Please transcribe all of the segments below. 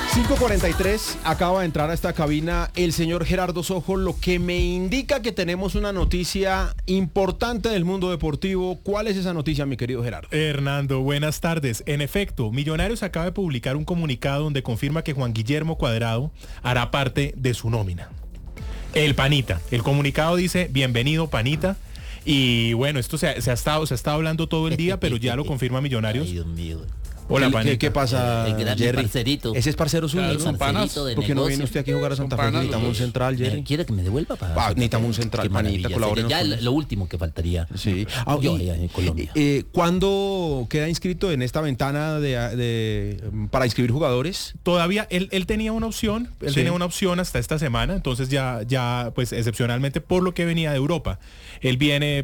5:43, acaba de entrar a esta cabina el señor Gerardo Sojo, lo que me indica que tenemos una noticia importante del mundo deportivo. ¿Cuál es esa noticia, mi querido Gerardo? Hernando, buenas tardes. En efecto, Millonarios acaba de publicar un comunicado donde confirma que Juan Guillermo Cuadrado hará parte de su nómina. El Panita. El comunicado dice, bienvenido Panita. Y bueno, esto se ha estado hablando todo el día, pero ya lo confirma Millonarios. Ay, Dios mío. Hola, ¿Qué pasa, Jerry? Ese es parcerito suyo, claro, ¿no? ¿Por qué no viene usted aquí a jugar a Santa Fe? Necesitamos un central, Jerry. ¿Quiere que me devuelva? Necesitamos un central, Panita, colaborenos. Ya lo último que faltaría. Sí. Yo allá en Colombia. ¿Cuándo queda inscrito en esta ventana para inscribir jugadores? Todavía, él tenía una opción, tenía una opción hasta esta semana, entonces ya pues excepcionalmente por lo que venía de Europa. Él viene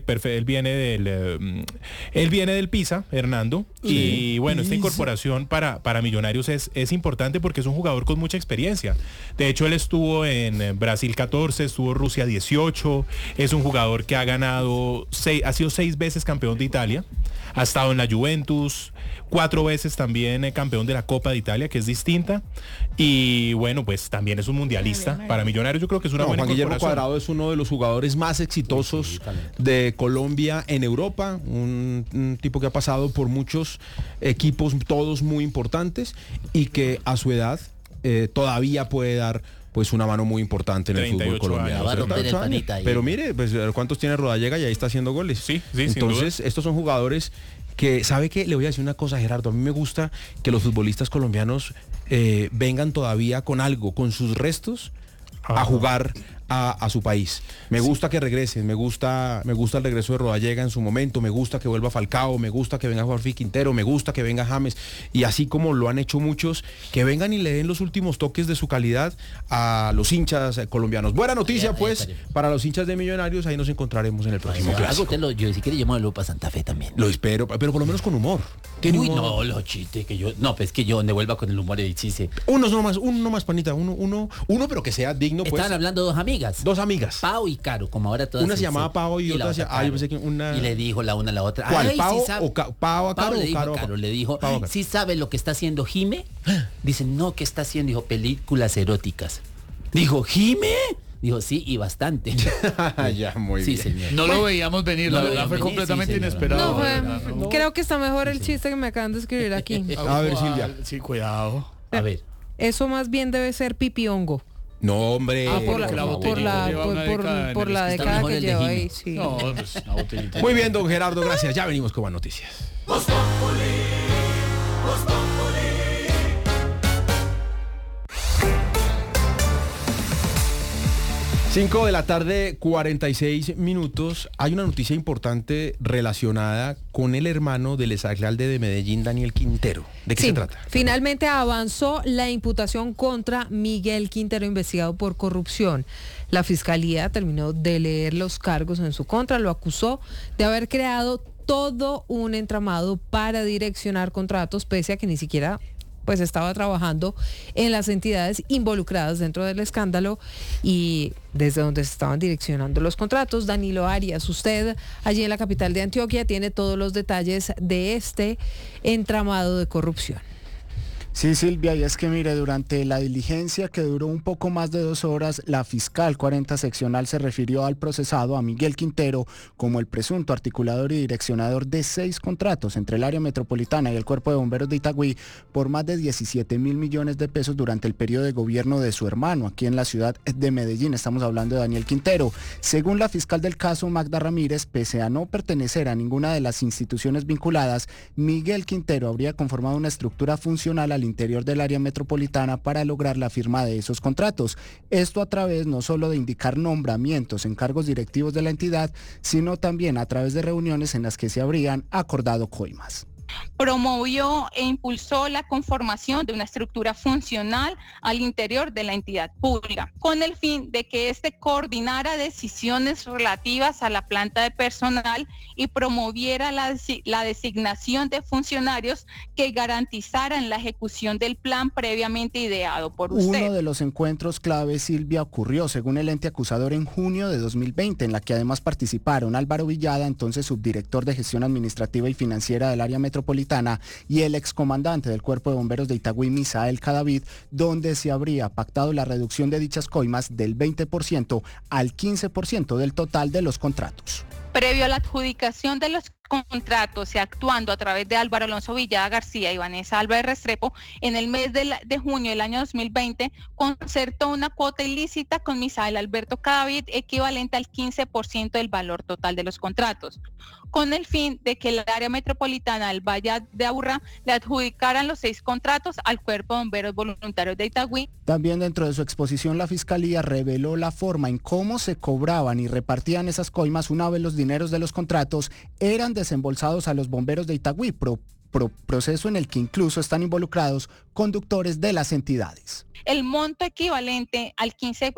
del Pisa, Hernando, y bueno, esta incorporación para Millonarios es importante porque es un jugador con mucha experiencia. De hecho, él estuvo en Brasil 14, estuvo en Rusia 18, es un jugador que ha sido 6 veces campeón de Italia, ha estado en la Juventus, 4 veces también campeón de la Copa de Italia, que es distinta, y bueno, pues también es un mundialista. Para Millonarios yo creo que es una buena Juan Guillermo Cuadrado es uno de los jugadores más exitosos de Colombia en Europa, un tipo que ha pasado por muchos equipos, todos muy importantes, y que a su edad todavía puede dar pues una mano muy importante en el fútbol colombiano. Pero mire, pues cuántos tiene Rodallega y ahí está haciendo goles. Sí, entonces estos son jugadores que, ¿sabe qué? Le voy a decir una cosa, Gerardo, a mí me gusta que los futbolistas colombianos vengan todavía con algo, con sus restos, a jugar a su país. Me gusta que regresen, me gusta el regreso de Rodallega en su momento, me gusta que vuelva Falcao, me gusta que venga Juanfi Quintero, me gusta que venga James, y así como lo han hecho muchos, que vengan y le den los últimos toques de su calidad a los hinchas colombianos. Buena noticia, para los hinchas de Millonarios, ahí nos encontraremos en el próximo clásico. Yo si quiere llamarlo para Santa Fe también. Lo espero, pero por lo menos con humor. Uy, humor? No, lo chiste que yo... No, pues que yo donde vuelva con el humor y chiste. Uno nomás, Panita, uno, pero que sea digno, pues. Estaban hablando dos amigas. Pau y Caro, como ahora todas. Una se llamaba Pau y otra decía, yo pensé que una... Y le dijo la una a la otra. ¿Cuál? ¿Pau o Pau a Caro? Caro le dijo, ¿sí sabe lo que está haciendo Jime? Dice, no, ¿qué está haciendo? Dijo, películas eróticas. Dijo, ¿Jime? Dijo, sí, y bastante. Ya, muy bien. Señor. No lo veíamos venir, la verdad fue completamente inesperado. Creo que está mejor el chiste que me acaban de escribir aquí. A ver, Silvia. Sí, cuidado. A ver. Eso más bien debe ser pipiongo. No, hombre. Por la década que lleva ahí, sí. No, pues una botellita. Muy bien, don Gerardo, gracias. Ya venimos con más noticias. 5 de la tarde, 46 minutos. Hay una noticia importante relacionada con el hermano del exalcalde de Medellín, Daniel Quintero. ¿De qué se trata? Finalmente avanzó la imputación contra Miguel Quintero, investigado por corrupción. La fiscalía terminó de leer los cargos en su contra, lo acusó de haber creado todo un entramado para direccionar contratos, pese a que ni siquiera pues estaba trabajando en las entidades involucradas dentro del escándalo y desde donde se estaban direccionando los contratos. Danilo Arias, usted allí en la capital de Antioquia tiene todos los detalles de este entramado de corrupción. Sí, Silvia, y es que mire, durante la diligencia que duró un poco más de 2 horas, la fiscal 40 seccional se refirió al procesado, a Miguel Quintero, como el presunto articulador y direccionador de 6 contratos entre el área metropolitana y el Cuerpo de Bomberos de Itagüí por más de 17 mil millones de pesos durante el periodo de gobierno de su hermano, aquí en la ciudad de Medellín. Estamos hablando de Daniel Quintero. Según la fiscal del caso, Magda Ramírez, pese a no pertenecer a ninguna de las instituciones vinculadas, Miguel Quintero habría conformado una estructura funcional al interior del área metropolitana para lograr la firma de esos contratos. Esto a través no solo de indicar nombramientos en cargos directivos de la entidad, sino también a través de reuniones en las que se habrían acordado coimas. Promovió e impulsó la conformación de una estructura funcional al interior de la entidad pública, con el fin de que éste coordinara decisiones relativas a la planta de personal y promoviera la designación de funcionarios que garantizaran la ejecución del plan previamente ideado por usted. Uno de los encuentros clave, Silvia, ocurrió, según el ente acusador, en junio de 2020, en la que además participaron Álvaro Villada, entonces subdirector de gestión administrativa y financiera del área metropolitana, metropolitana, y el excomandante del Cuerpo de Bomberos de Itagüí, Misael Cadavid, donde se habría pactado la reducción de dichas coimas del 20% al 15% del total de los contratos. Previo a la adjudicación de los contratos y actuando a través de Álvaro Alonso Villada García y Vanessa Álvarez Restrepo, en el mes de junio del año 2020 concertó una cuota ilícita con Misael Alberto Cadavid equivalente al 15% del valor total de los contratos, con el fin de que el área metropolitana del Valle de Aburrá le adjudicaran los 6 contratos al Cuerpo de Bomberos Voluntarios de Itagüí. También dentro de su exposición, la Fiscalía reveló la forma en cómo se cobraban y repartían esas coimas una vez los dineros de los contratos eran desembolsados a los bomberos de Itagüí, proceso en el que incluso están involucrados conductores de las entidades. El monto equivalente al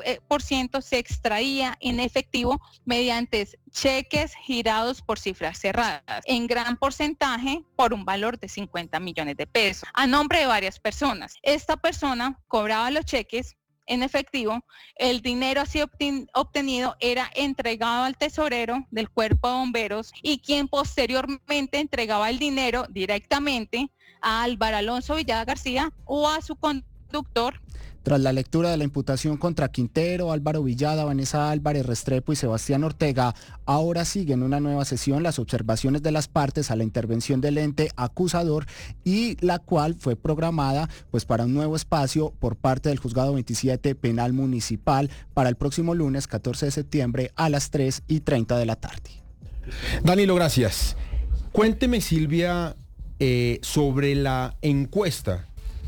15% se extraía en efectivo mediante cheques girados por cifras cerradas, en gran porcentaje por un valor de 50 millones de pesos, a nombre de varias personas. Esta persona cobraba los cheques en efectivo, el dinero así obtenido era entregado al tesorero del Cuerpo de Bomberos y quien posteriormente entregaba el dinero directamente a Álvaro Alonso Villada García o a su conductor. Tras la lectura de la imputación contra Quintero, Álvaro Villada, Vanessa Álvarez Restrepo y Sebastián Ortega, ahora siguen una nueva sesión las observaciones de las partes a la intervención del ente acusador, y la cual fue programada para un nuevo espacio por parte del Juzgado 27 Penal Municipal para el próximo lunes 14 de septiembre a las 3:30 de la tarde. Danilo, gracias. Cuénteme, Silvia, sobre la encuesta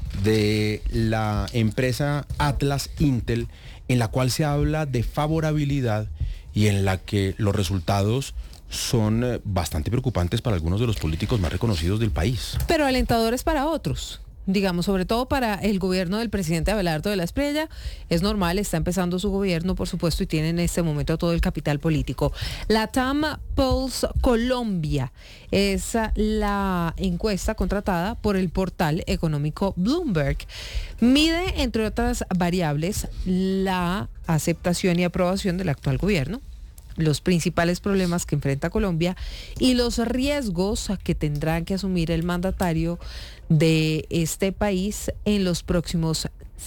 de la empresa Atlas Intel, en la cual se habla de favorabilidad y en la que los resultados son bastante preocupantes para algunos de los políticos más reconocidos del país. Pero alentadores para otros. Digamos, sobre todo para el gobierno del presidente Abelardo de la Espriella. Es normal, está empezando su gobierno, por supuesto, y tiene en este momento todo el capital político. LATAM Pulse Colombia es la encuesta contratada por el portal económico Bloomberg. Mide, entre otras variables, la aceptación y aprobación del actual gobierno, los principales problemas que enfrenta Colombia y los riesgos que tendrán que asumir el mandatario de este país en los próximos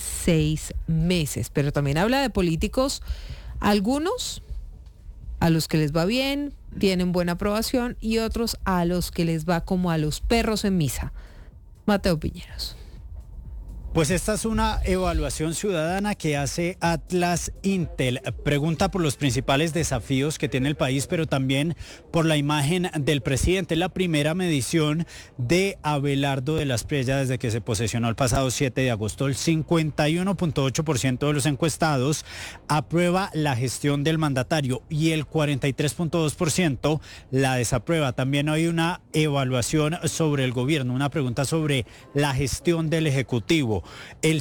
6 meses. Pero también habla de políticos, algunos a los que les va bien, tienen buena aprobación, y otros a los que les va como a los perros en misa. Mateo Piñeros. Pues esta es una evaluación ciudadana que hace Atlas Intel. Pregunta por los principales desafíos que tiene el país, pero también por la imagen del presidente. La primera medición de Abelardo de la Espriella desde que se posesionó el pasado 7 de agosto. El 51.8% de los encuestados aprueba la gestión del mandatario y el 43.2% la desaprueba. También hay una evaluación sobre el gobierno, una pregunta sobre la gestión del Ejecutivo. El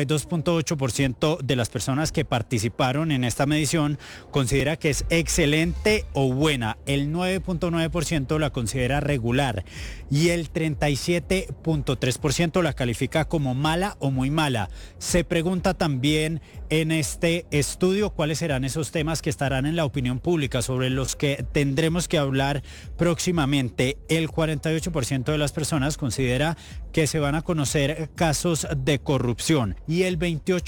52.8% de las personas que participaron en esta medición considera que es excelente o buena. El 9.9% la considera regular y el 37.3% la califica como mala o muy mala. Se pregunta también en este estudio cuáles serán esos temas que estarán en la opinión pública, sobre los que tendremos que hablar próximamente. El 48% de las personas considera que se van a conocer casos de corrupción y el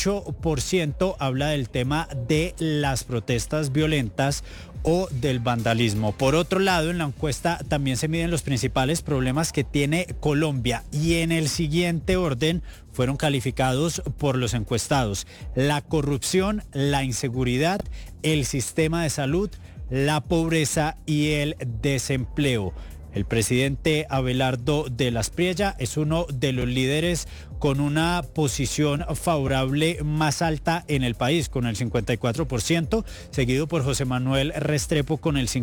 28% habla del tema de las protestas violentas o del vandalismo. Por otro lado, en la encuesta también se miden los principales problemas que tiene Colombia y en el siguiente orden fueron calificados por los encuestados: la corrupción, la inseguridad, el sistema de salud, la pobreza y el desempleo. El presidente Abelardo de la Espriella es uno de los líderes con una posición favorable más alta en el país, con el 54%, seguido por José Manuel Restrepo con el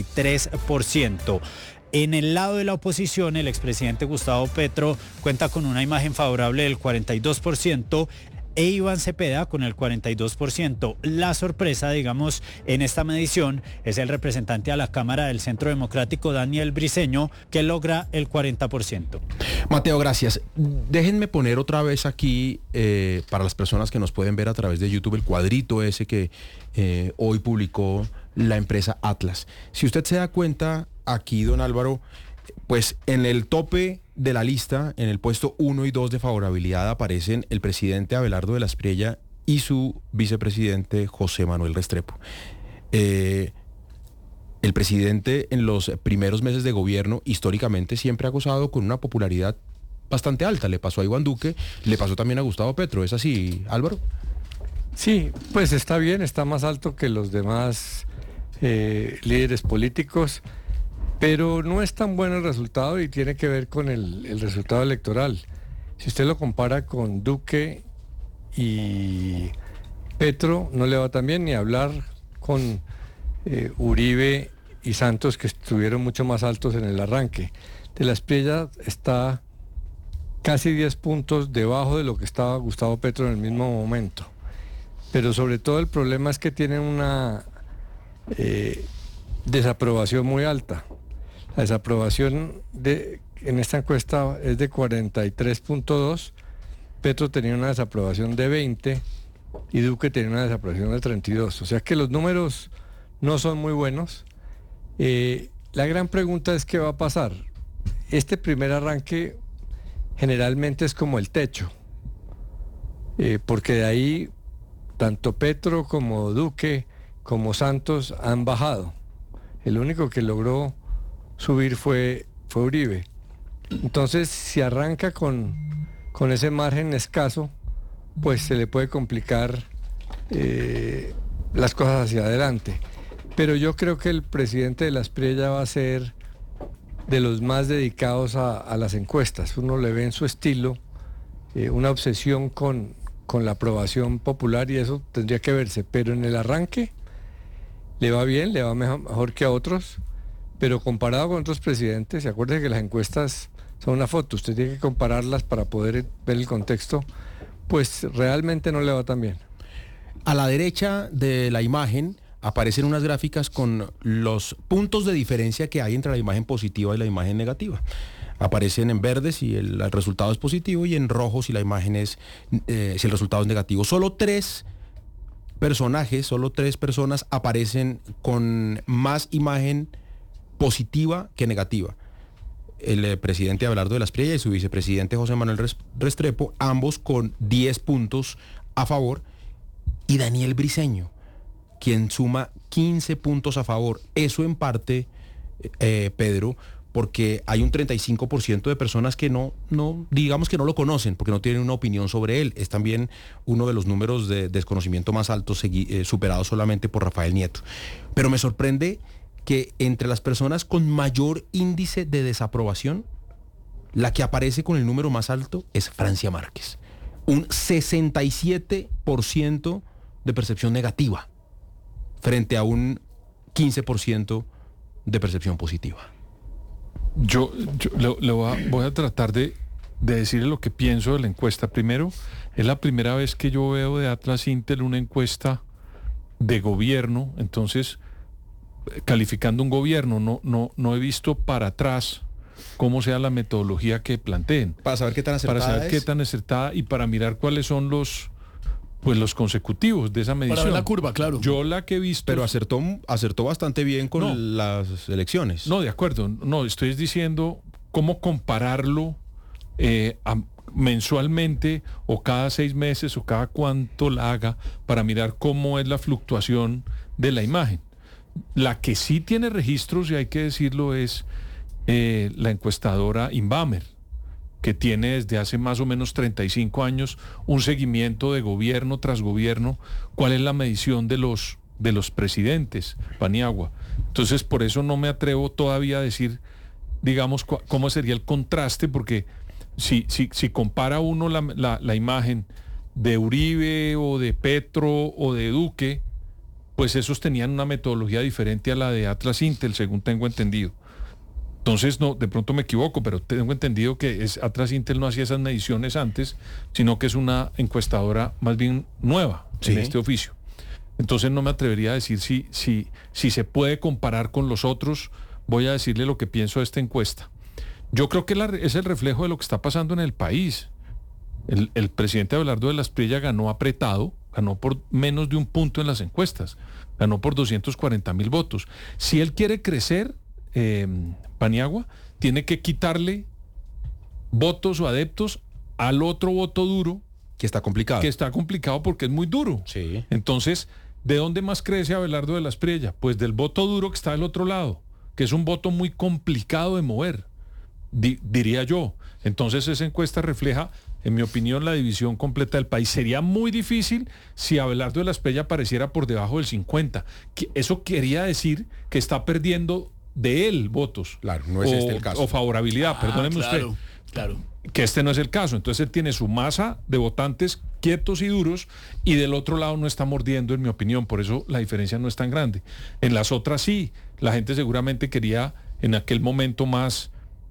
53%. En el lado de la oposición, el expresidente Gustavo Petro cuenta con una imagen favorable del 42%, e Iván Cepeda con el 42%. La sorpresa, digamos, en esta medición es el representante a la Cámara del Centro Democrático, Daniel Briceño, que logra el 40%. Mateo, gracias. Déjenme poner otra vez aquí, para las personas que nos pueden ver a través de YouTube, el cuadrito ese que hoy publicó la empresa Atlas. Si usted se da cuenta, aquí, don Álvaro, Pues en el tope de la lista, en el puesto 1 y 2 de favorabilidad, aparecen el presidente Abelardo de la Espriella y su vicepresidente José Manuel Restrepo. El presidente en los primeros meses de gobierno históricamente siempre ha gozado con una popularidad bastante alta. Le pasó a Iván Duque, le pasó también a Gustavo Petro. ¿Es así, Álvaro? Sí, pues está bien, está más alto que los demás líderes políticos, pero no es tan bueno el resultado y tiene que ver con el resultado electoral. Si usted lo compara con Duque y Petro, no le va tan bien, ni hablar con Uribe y Santos, que estuvieron mucho más altos en el arranque. De la Espriella está casi 10 puntos debajo de lo que estaba Gustavo Petro en el mismo momento. Pero sobre todo el problema es que tienen una desaprobación muy alta. La desaprobación en esta encuesta es de 43.2, Petro tenía una desaprobación de 20 y Duque tenía una desaprobación de 32. O sea que los números no son muy buenos. La gran pregunta es qué va a pasar. Este primer arranque generalmente es como el techo, porque de ahí tanto Petro como Duque como Santos han bajado. El único que logró subir fue Uribe. Entonces, si arranca con ese margen escaso, pues se le puede complicar las cosas hacia adelante. Pero yo creo que el presidente de la Espriella va a ser de los más dedicados a las encuestas. Uno le ve en su estilo una obsesión con la aprobación popular y eso tendría que verse. Pero en el arranque le va bien, le va mejor que a otros, pero comparado con otros presidentes, se acuerda que las encuestas son una foto, usted tiene que compararlas para poder ver el contexto, pues realmente no le va tan bien. A la derecha de la imagen aparecen unas gráficas con los puntos de diferencia que hay entre la imagen positiva y la imagen negativa. Aparecen en verde si el resultado es positivo y en rojo si la imagen es, si el resultado es negativo. Solo tres personas aparecen con más imagen positiva que negativa. El presidente Abelardo de la Espriella y su vicepresidente José Manuel Restrepo, ambos con 10 puntos a favor, y Daniel Briceño, quien suma 15 puntos a favor. Eso en parte, Pedro, porque hay un 35% de personas que no digamos que no lo conocen, porque no tienen una opinión sobre él. Es también uno de los números de desconocimiento más altos, superado solamente por Rafael Nieto. Pero me sorprende que entre las personas con mayor índice de desaprobación, la que aparece con el número más alto es Francia Márquez. Un 67% de percepción negativa frente a un 15% de percepción positiva. Yo voy a tratar de decirle lo que pienso de la encuesta. Primero, es la primera vez que yo veo de Atlas Intel una encuesta de gobierno, entonces calificando un gobierno, no he visto para atrás cómo sea la metodología que planteen. Para saber qué tan acertada Para saber qué tan acertada y para mirar cuáles son los consecutivos de esa medición. Para ver la curva, claro. Yo la que he visto... Pero acertó bastante bien con las elecciones. No, de acuerdo. No, estoy diciendo cómo compararlo mensualmente o cada 6 meses o cada cuánto la haga para mirar cómo es la fluctuación de la imagen. La que sí tiene registros, y hay que decirlo, es la encuestadora Inbamer, que tiene desde hace más o menos 35 años un seguimiento de gobierno tras gobierno, cuál es la medición de los presidentes, Paniagua. Entonces, por eso no me atrevo todavía a decir, digamos, cómo sería el contraste, porque si compara uno la imagen de Uribe o de Petro o de Duque, pues esos tenían una metodología diferente a la de Atlas Intel, según tengo entendido. Entonces, no, de pronto me equivoco, pero tengo entendido que Atlas Intel no hacía esas mediciones antes, sino que es una encuestadora más bien nueva en este oficio. Entonces no me atrevería a decir si se puede comparar con los otros. Voy a decirle lo que pienso de esta encuesta. Yo creo que es el reflejo de lo que está pasando en el país. El presidente Abelardo de la Espriella ganó apretado, ganó por menos de un punto en las encuestas, ganó por 240,000 votos. Si él quiere crecer, Paniagua, tiene que quitarle votos o adeptos al otro voto duro. Que está complicado. Que está complicado porque es muy duro. Sí. Entonces, ¿de dónde más crece Abelardo de la Espriella? Pues del voto duro que está del otro lado, que es un voto muy complicado de mover, diría yo. Entonces esa encuesta refleja, en mi opinión, la división completa del país. Sería muy difícil si Abelardo de la Espriella apareciera por debajo del 50. Eso quería decir que está perdiendo de él votos. Claro, no es este el caso. O favorabilidad, perdóneme usted. Claro. Que este no es el caso. Entonces él tiene su masa de votantes quietos y duros y del otro lado no está mordiendo, en mi opinión. Por eso la diferencia no es tan grande. En las otras sí. La gente seguramente quería en aquel momento más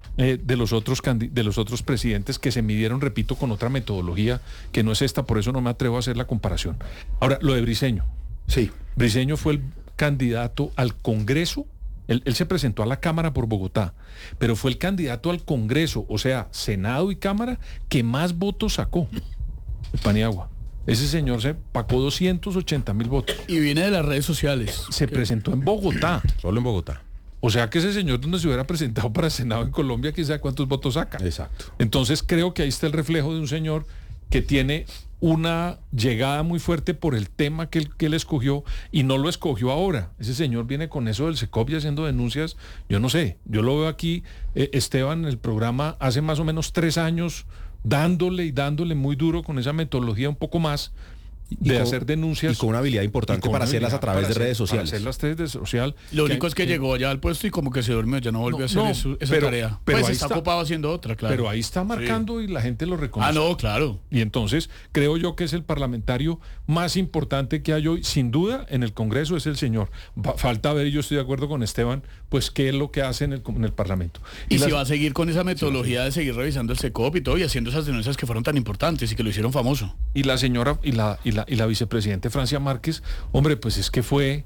de los otros presidentes que se midieron, repito, con otra metodología que no es esta. Por eso no me atrevo a hacer la comparación. Ahora, lo de Briceño. Sí. Briceño fue el candidato al Congreso. Él se presentó a la Cámara por Bogotá, pero fue el candidato al Congreso, o sea, Senado y Cámara, que más votos sacó. Paniagua. Ese señor se pagó 280.000 votos. Y viene de las redes sociales. Se presentó en Bogotá. Solo en Bogotá. O sea que ese señor, donde se hubiera presentado para Senado en Colombia, quién sabe cuántos votos saca. Exacto. Entonces creo que ahí está el reflejo de un señor que tiene una llegada muy fuerte por el tema que él escogió, y no lo escogió ahora. Ese señor viene con eso del Secovi haciendo denuncias, yo no sé, yo lo veo aquí, Esteban, en el programa hace más o menos 3 años, dándole muy duro con esa metodología un poco más, de hacer denuncias. Y con una habilidad importante para hacerlas a través de redes sociales. Para hacerlas a través de social. Lo único es que llegó allá al puesto y como que se durmió, ya no volvió a hacer esa tarea. Pero pues ahí está ocupado haciendo otra, claro. Pero ahí está marcando y la gente lo reconoce. No, claro. Y entonces creo yo que es el parlamentario más importante que hay hoy, sin duda, en el Congreso es el señor. Falta ver, y yo estoy de acuerdo con Esteban, pues qué es lo que hace en el Parlamento. Y si va a seguir con esa metodología de seguir revisando el SECOP y todo, y haciendo esas denuncias que fueron tan importantes y que lo hicieron famoso. Y la señora y la vicepresidenta Francia Márquez, hombre, pues es que fue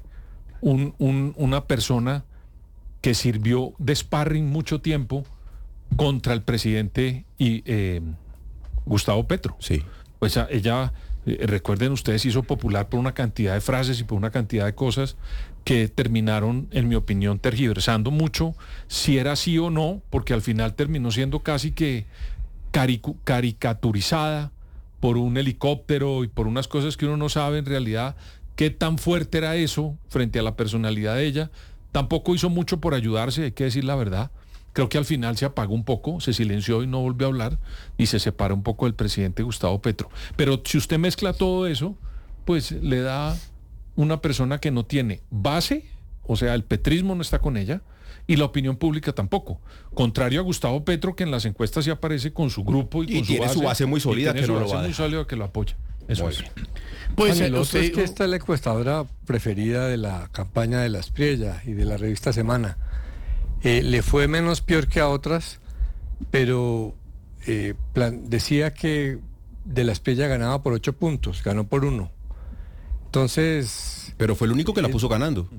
una persona que sirvió de sparring mucho tiempo contra el presidente Gustavo Petro. Sí. Pues ella, recuerden ustedes, hizo popular por una cantidad de frases y por una cantidad de cosas que terminaron, en mi opinión, tergiversando mucho si era sí o no, porque al final terminó siendo casi que caricaturizada por un helicóptero y por unas cosas que uno no sabe en realidad qué tan fuerte era eso frente a la personalidad de ella. Tampoco hizo mucho por ayudarse, hay que decir la verdad. Creo que al final se apagó un poco, se silenció y no volvió a hablar y se separó un poco del presidente Gustavo Petro. Pero si usted mezcla todo eso, pues le da una persona que no tiene base, o sea, el petrismo no está con ella, y la opinión pública tampoco. Contrario a Gustavo Petro, que en las encuestas sí aparece con su grupo y con tiene su base muy sólida, que no lo va a muy sólida que lo apoya. Eso muy es. bien. Pues el otro es que esta es la encuestadora preferida de la campaña de la Espriella y de la revista Semana. Le fue menos peor que a otras, pero decía que de la Espriella ganaba por 8 puntos, ganó por 1. Entonces... Pero fue el único que la puso ganando.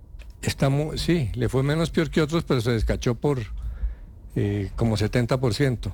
Sí, le fue menos peor que otros, pero se descachó por como 70%.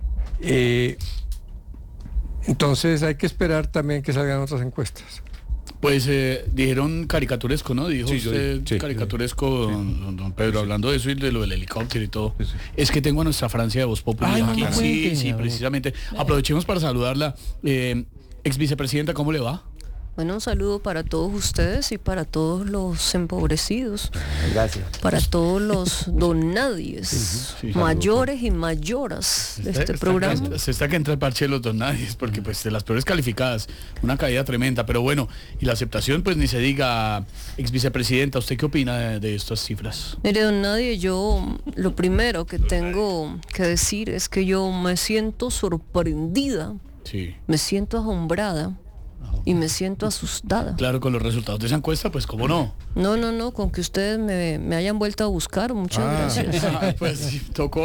Entonces hay que esperar también que salgan otras encuestas. Pues dijeron caricaturesco, ¿no? Dijo usted caricaturesco, don Pedro, hablando de eso y de lo del helicóptero y todo. Sí. Es que tengo a nuestra Francia de Voz Popular aquí. Sí, precisamente. Aprovechemos para saludarla. Ex vicepresidenta, ¿cómo le va? Bueno, un saludo para todos ustedes y para todos los empobrecidos. Gracias. Para todos los donadies, mayores y mayoras de este programa. Se está que entra el parche de los donadies, porque pues de las peores calificadas, una caída tremenda. Pero bueno, y la aceptación, pues ni se diga. Ex vicepresidenta, ¿usted qué opina de estas cifras? Mire, don Nadie, yo lo primero que tengo que decir es que yo me siento sorprendida, me siento asombrada. Y me siento asustada. Claro, con los resultados de esa encuesta, pues cómo no. No, con que ustedes me hayan vuelto a buscar, muchas gracias. Pues sí, tocó.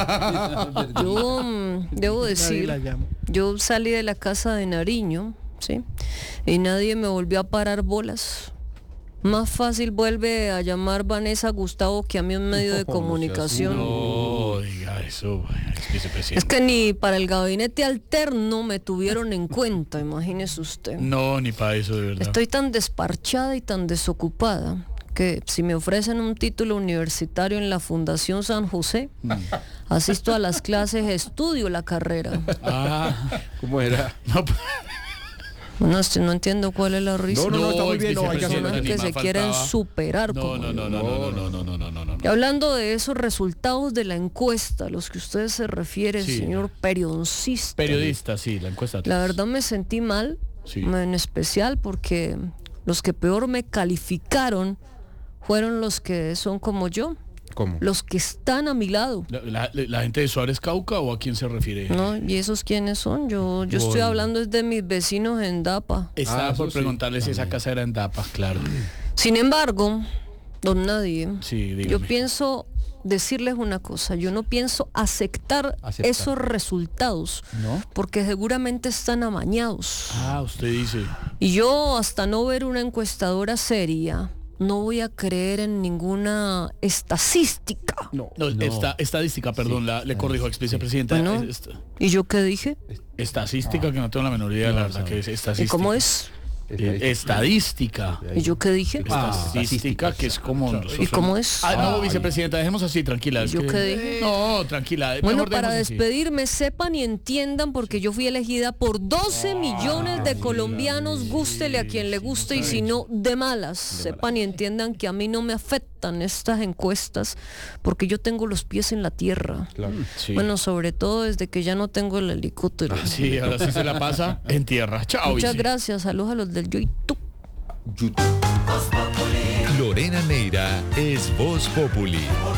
Yo debo decir, yo salí de la casa de Nariño, ¿sí? Y nadie me volvió a parar bolas. Más fácil vuelve a llamar Vanessa Gustavo que a mí un medio de comunicación. No diga eso, vicepresidente. Es que ni para el gabinete alterno me tuvieron en cuenta, imagínese usted. No, ni para eso, de verdad. Estoy tan desparchada y tan desocupada que si me ofrecen un título universitario en la Fundación San José, asisto a las clases, estudio la carrera. ¿Cómo era? No entiendo cuál es la risa. No, está muy bien, hay que se quieren superar. No. Y hablando de esos resultados de la encuesta, los que usted se refiere, señor periodista. Periodista, sí, la encuesta. La verdad me sentí mal, en especial porque los que peor me calificaron fueron los que son como yo. ¿Cómo? Los que están a mi lado. ¿La gente de Suárez Cauca o a quién se refiere? No, ¿y esos quiénes son? Yo estoy hablando de mis vecinos en Dapa. Estaba por preguntarles si esa casa era en Dapa, claro. Sin embargo, don Nadie, dígame. yo pienso decirles una cosa, yo no pienso aceptar esos resultados, ¿no? Porque seguramente están amañados. Usted dice. Y yo, hasta no ver una encuestadora seria, no voy a creer en ninguna estadística. Estadística, perdón, le corrijo, vicepresidenta. Bueno, ¿y yo qué dije? Estadística, que no tengo la menor idea, la verdad, que es estadística. ¿Y cómo es? Estadística. ¿Y yo qué dije? Estadística, que es como... ¿Y cómo es? No, vicepresidenta, dejemos así, tranquila. ¿Y yo qué dije? No, tranquila. Bueno, para despedirme, sepan y entiendan, porque yo fui elegida por 12 millones de colombianos, gústele a quien le guste, y si no, de malas. Sepan y entiendan que a mí no me afectan estas encuestas, porque yo tengo los pies en la tierra. Claro. Sí. Bueno, sobre todo desde que ya no tengo el helicóptero. Sí, ahora sí se la pasa en tierra. Chao. Muchas gracias, saludos a los del Yo y Tú. Lorena Neira es Voz Populi.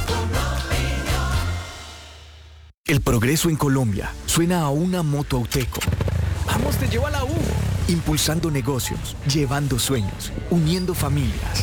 El progreso en Colombia suena a una moto Auteco. ¡Vamos, te llevo a la U! Impulsando negocios, llevando sueños, uniendo familias.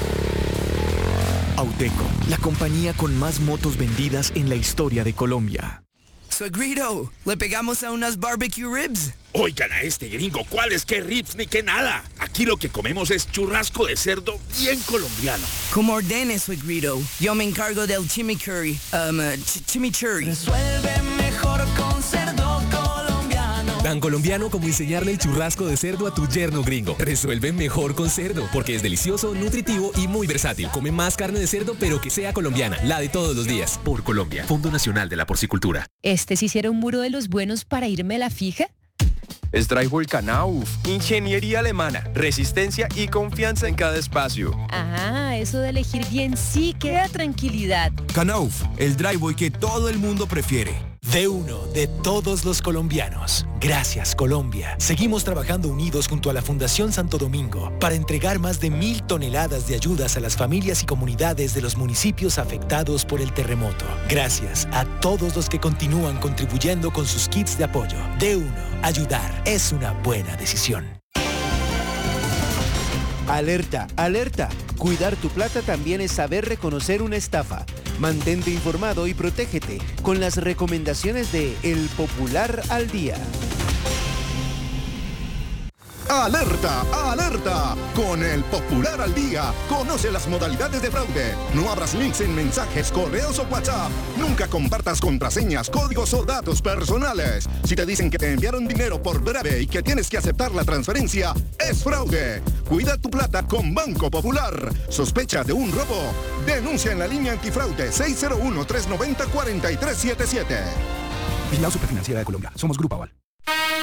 Auteco, la compañía con más motos vendidas en la historia de Colombia. Suegrito, ¿le pegamos a unas barbecue ribs? Oigan a este gringo, ¿cuáles qué ribs ni qué nada? Aquí lo que comemos es churrasco de cerdo bien colombiano. Como ordene, suegrito. Yo me encargo del chimichurri. Chimichurri. Resuelve mejor con cerdo colombiano. Tan colombiano como enseñarle el churrasco de cerdo a tu yerno gringo. Resuelve mejor con cerdo, porque es delicioso, nutritivo y muy versátil. Come más carne de cerdo, pero que sea colombiana, la de todos los días. Por Colombia, Fondo Nacional de la Porcicultura. ¿Sí hiciera un muro de los buenos para irme a la fija? Es Drywall Knauf, ingeniería alemana, resistencia y confianza en cada espacio. Eso de elegir bien sí que da tranquilidad. Knauf, el drywall que todo el mundo prefiere. De uno, de todos los colombianos. Gracias, Colombia. Seguimos trabajando unidos junto a la Fundación Santo Domingo para entregar más de 1,000 toneladas de ayudas a las familias y comunidades de los municipios afectados por el terremoto. Gracias a todos los que continúan contribuyendo con sus kits de apoyo. De uno, ayudar es una buena decisión. Alerta, alerta. Cuidar tu plata también es saber reconocer una estafa. Mantente informado y protégete con las recomendaciones de El Popular al Día. ¡Alerta! ¡Alerta! Con El Popular al Día, conoce las modalidades de fraude. No abras links en mensajes, correos o WhatsApp. Nunca compartas contraseñas, códigos o datos personales. Si te dicen que te enviaron dinero por breve y que tienes que aceptar la transferencia, es fraude. Cuida tu plata con Banco Popular. ¿Sospecha de un robo? Denuncia en la línea antifraude 601-390-4377. Vigilado Superfinanciera de Colombia. Somos Grupo Aval.